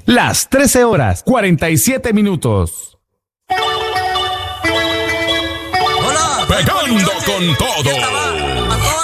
Las 13 horas, 47 minutos. Hola. Pegando con todo.